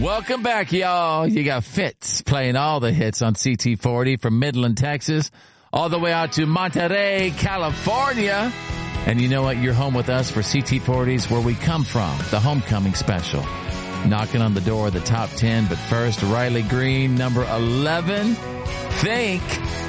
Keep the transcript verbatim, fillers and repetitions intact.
Welcome back, y'all. You got Fitz playing all the hits on C T forty from Midland, Texas, all the way out to Monterey, California. And you know what? You're home with us for C T forty's Where We Come From, the homecoming special. Knocking on the door of the top ten, but first, Riley Green, number eleven. Think.